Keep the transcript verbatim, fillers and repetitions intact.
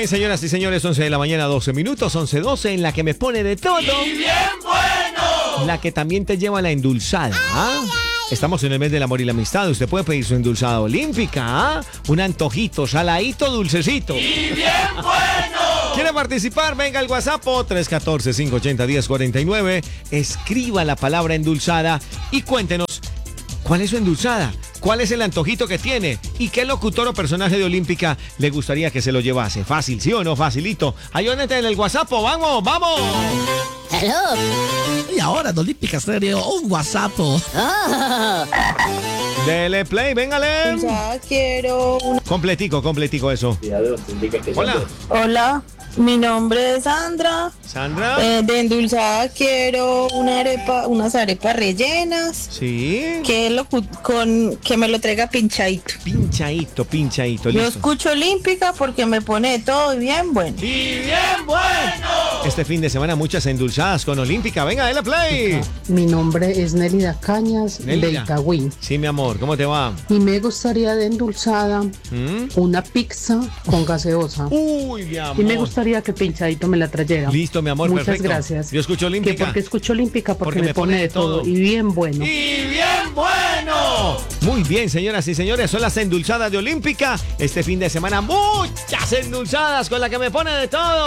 bien, señoras y señores, once de la mañana, doce minutos, once doce, en la que me pone de todo. ¡Y bien bueno! La que también te lleva a la endulzada, ¿ah? Estamos en el mes del amor y la amistad. Usted puede pedir su endulzada olímpica, ¿ah? Un antojito, saladito, dulcecito. ¡Y bien bueno! ¿Quiere participar? Venga al WhatsApp tres uno cuatro, cinco ocho cero, uno cero cuatro nueve. Escriba la palabra endulzada y cuéntenos cuál es su endulzada, cuál es el antojito que tiene y qué locutor o personaje de Olímpica le gustaría que se lo llevase. Fácil, ¿sí o no? Facilito. Ayúdate en el WhatsApp, vamos, vamos. Hello. Y ahora en Olímpica Stereo, un WhatsApp. Oh. Dele play, véngale. Ya quiero una... Completico, completico eso. Hola. Hola, mi nombre es Sandra. Sandra. Eh, de endulzada quiero una arepa, unas arepas rellenas. Sí. Que lo con que me lo traiga pinchadito. Pinchadito, pinchadito, Yo listo. escucho Olímpica porque me pone todo y bien bueno. ¡Y bien bueno! Este fin de semana muchas endulzadas con Olímpica. Venga, dele play. Mi nombre es Nélida Cañas, Nélida. de Itagüí. Sí, mi amor, ¿cómo te va? Y me gustaría de endulzada ¿Mm? una pizza con gaseosa. Uy, mi amor. Y me gustaría que pinchadito me la trayera. Listo, mi amor, Muchas perfecto. gracias. Yo escucho Que Olímpica. porque escucho Olímpica, porque, me, pone de todo. Y bien bueno. ¡Y bien bueno! Muy bien, señoras y señores, son las endulzadas de Olímpica. Este fin de semana muchas endulzadas con la que me pone de todo.